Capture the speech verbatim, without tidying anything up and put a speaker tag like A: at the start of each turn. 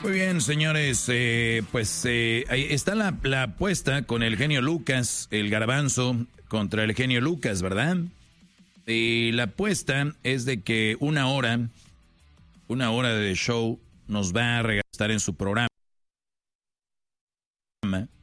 A: Muy bien, señores, eh, pues eh, ahí está la, la apuesta con el genio Lucas, el garbanzo contra el genio Lucas, ¿verdad? Y la apuesta es de que una hora, una hora de show nos va a regastar en su programa.